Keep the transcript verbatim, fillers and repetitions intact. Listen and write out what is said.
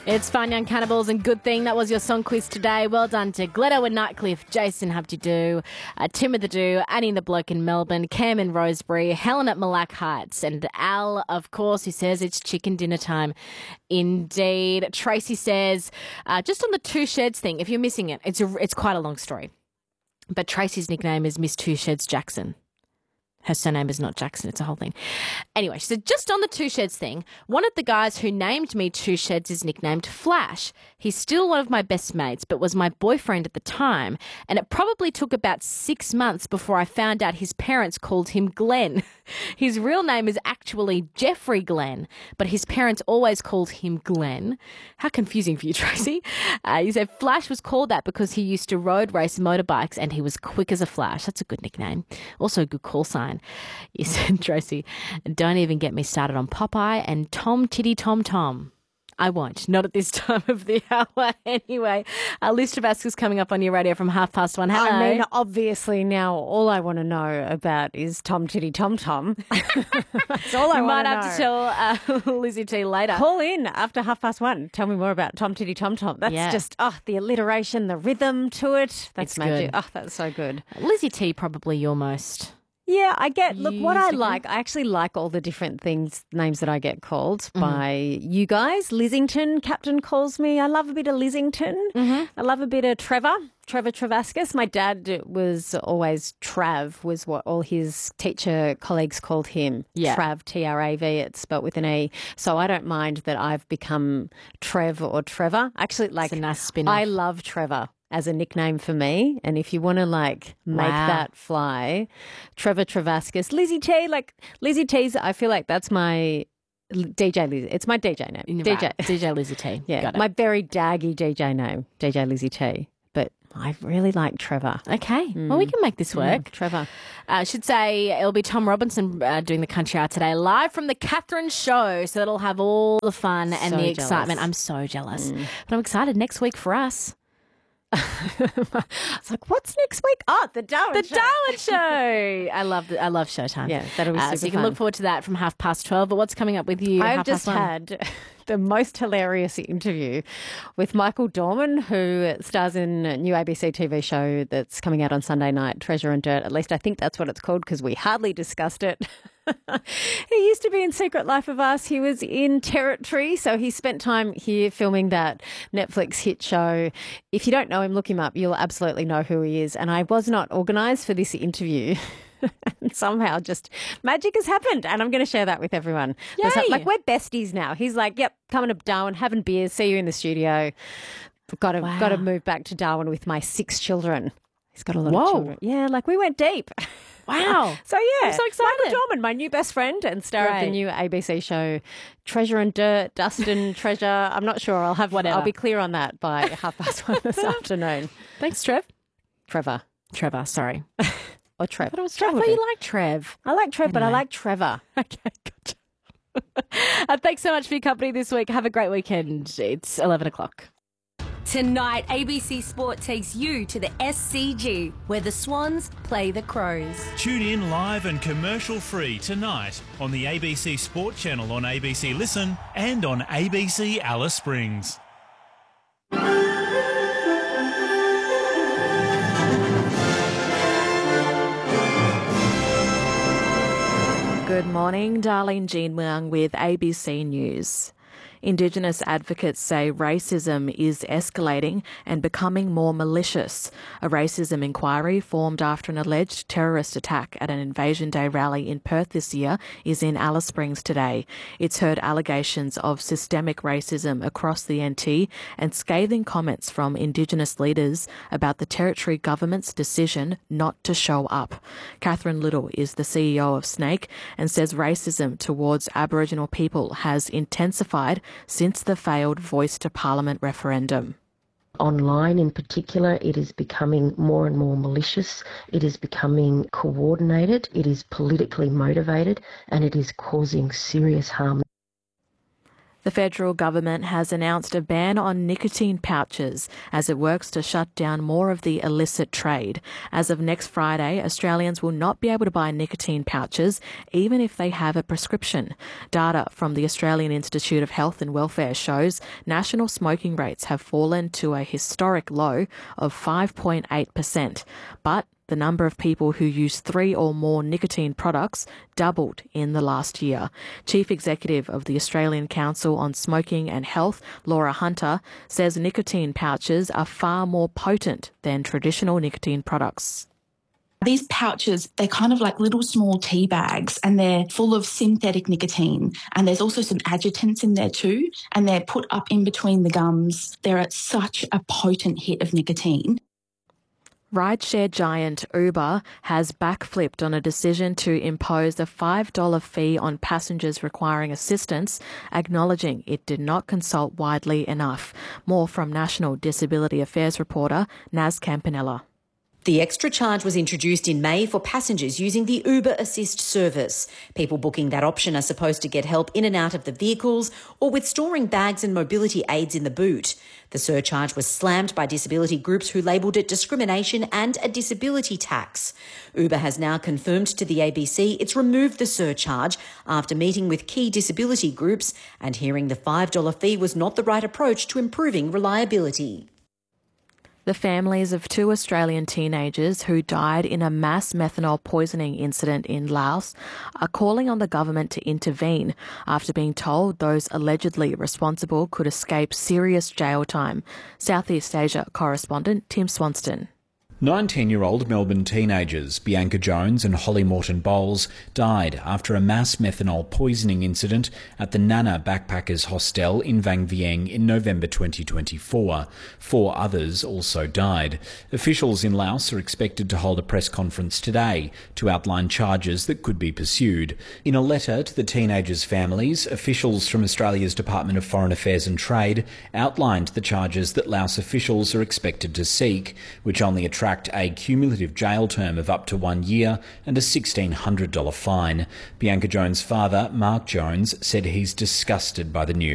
It's Fun Young Cannibals and Good Thing. That was your song quiz today. Well done to Gletto and Nightcliff, Jason Hubdy-Doo, uh, Tim of the Do, Annie the Bloke in Melbourne, Cam in Rosebery, Helen at Malak Heights, and Al, of course, who says it's chicken dinner time. Indeed. Tracy says, uh, just on the Two Sheds thing, if you're missing it, it's a, it's quite a long story. But Tracy's nickname is Miss Two Sheds Jackson. Her surname is not Jackson. It's a whole thing. Anyway, she said, just on the Two Sheds thing, one of the guys who named me Two Sheds is nicknamed Flash. He's still one of my best mates, but was my boyfriend at the time. And it probably took about six months before I found out his parents called him Glenn. His real name is actually Jeffrey Glenn, but his parents always called him Glenn. How confusing for you, Tracy. Uh, you said Flash was called that because he used to road race motorbikes and he was quick as a flash. That's a good nickname. Also a good call sign. You said, Tracy, don't even get me started on Popeye and Tom Titty Tom Tom. I won't. Not at this time of the hour anyway. A list of askers coming up on your radio from half past one. Hello. I mean, obviously now all I want to know about is Tom Titty Tom Tom. That's all I you want to know. might have to tell uh, Lizzie T later. Call in after half past one. Tell me more about Tom Titty Tom Tom. That's yeah. just, oh, the alliteration, the rhythm to it. That's it's magic. Good. Oh, that's so good. Lizzie T, probably your most... Yeah, I get, look, what I Musical. like, I actually like all the different things, names that I get called Mm-hmm. by you guys. Lizington, Captain calls me. I love a bit of Lizington. Mm-hmm. I love a bit of Trevor, Trevor Travascus. My dad was always Trav, was what all his teacher colleagues called him. Yeah. Trav, T R A V, it's spelt with an E. So I don't mind that I've become Trev or Trevor. Actually, like, It's a nice spin-off. I love Trevor as a nickname for me. And if you want to like make Wow. that fly, Trevor Travascus, Lizzie T, like Lizzie T's, I feel like that's my D J Lizzie. It's my D J name. D J. Right. D J Lizzie T. Yeah. Got it. My very daggy D J name, D J Lizzie T. But I really like Trevor. Okay. Well, we can make this work. Mm, Trevor. Uh, I should say it'll be Tom Robinson uh, doing the Country Hour today, live from the Catherine Show. So that'll have all the fun and So the excitement. jealous. I'm so jealous. But I'm excited next week for us. It's like, what's next week? Oh, the Darwin The Show. Darwin Show. I love the, I love Showtime. Yeah, that'll be uh, super So you can fun. look forward to that from half past twelve. But what's coming up with you? at I've half just past one? had the most hilarious interview with Michael Dorman, who stars in a new A B C T V show that's coming out on Sunday night, Treasure and Dirt. At least I think that's what it's called because we hardly discussed it. He used to be in Secret Life of Us. He was in Territory, so he spent time here filming that Netflix hit show. If you don't know him, look him up. You'll absolutely know who he is. And I was not organised for this interview. And somehow just magic has happened, and I'm going to share that with everyone. Yay. So, like, we're besties now. He's like, yep, coming to Darwin, having beers, see you in the studio. Got to Wow. got to move back to Darwin with my six children. He's got a lot Whoa. of children. Yeah, like we went deep. Wow. So yeah, I'm so excited. Michael Dorman, my new best friend and star of the Great. new A B C show Treasure and Dirt, Dust and Treasure. I'm not sure. I'll have Whatever. I'll be clear on that by half past one this afternoon. Thanks, Trev. Trevor Trevor, sorry. or Trev. But it was Trev Trev. will Oh, do. you like Trev. I like Trev, but I Anyway. like Trevor. Okay, gotcha. uh, thanks so much for your company this week. Have a great weekend. It's eleven o'clock. Tonight, A B C Sport takes you to the S C G, where the Swans play the Crows. Tune in live and commercial free tonight on the A B C Sport channel on A B C Listen and on A B C Alice Springs. Good morning, Darlene Jean Leung with A B C News. Indigenous advocates say racism is escalating and becoming more malicious. A racism inquiry formed after an alleged terrorist attack at an Invasion Day rally in Perth this year is in Alice Springs today. It's heard allegations of systemic racism across the N T and scathing comments from Indigenous leaders about the Territory government's decision not to show up. Catherine Little is the C E O of Snake and says racism towards Aboriginal people has intensified since the failed Voice to Parliament referendum. Online in particular, it is becoming more and more malicious, it is becoming coordinated, it is politically motivated, and it is causing serious harm. The federal government has announced a ban on nicotine pouches as it works to shut down more of the illicit trade. As of next Friday, Australians will not be able to buy nicotine pouches even if they have a prescription. Data from the Australian Institute of Health and Welfare shows national smoking rates have fallen to a historic low of five point eight percent. But the number of people who use three or more nicotine products doubled in the last year. Chief Executive of the Australian Council on Smoking and Health, Laura Hunter, says nicotine pouches are far more potent than traditional nicotine products. These pouches, they're kind of like little small tea bags and they're full of synthetic nicotine. And there's also some adjutants in there too. And they're put up in between the gums. They're such a potent hit of nicotine. Rideshare giant Uber has backflipped on a decision to impose a five dollars fee on passengers requiring assistance, acknowledging it did not consult widely enough. More from National Disability Affairs reporter Naz Campanella. The extra charge was introduced in May for passengers using the Uber Assist service. People booking that option are supposed to get help in and out of the vehicles or with storing bags and mobility aids in the boot. The surcharge was slammed by disability groups who labelled it discrimination and a disability tax. Uber has now confirmed to the A B C it's removed the surcharge after meeting with key disability groups and hearing the five dollars fee was not the right approach to improving reliability. The families of two Australian teenagers who died in a mass methanol poisoning incident in Laos are calling on the government to intervene after being told those allegedly responsible could escape serious jail time. Southeast Asia correspondent Tim Swanston. nineteen-year-old Melbourne teenagers Bianca Jones and Holly Morton Bowles died after a mass methanol poisoning incident at the Nana Backpackers Hostel in Vang Vieng in November twenty twenty-four. Four others also died. Officials in Laos are expected to hold a press conference today to outline charges that could be pursued. In a letter to the teenagers' families, officials from Australia's Department of Foreign Affairs and Trade outlined the charges that Laos officials are expected to seek, which only attract a cumulative jail term of up to one year and a sixteen hundred dollars fine. Bianca Jones' father, Mark Jones, said he's disgusted by the news.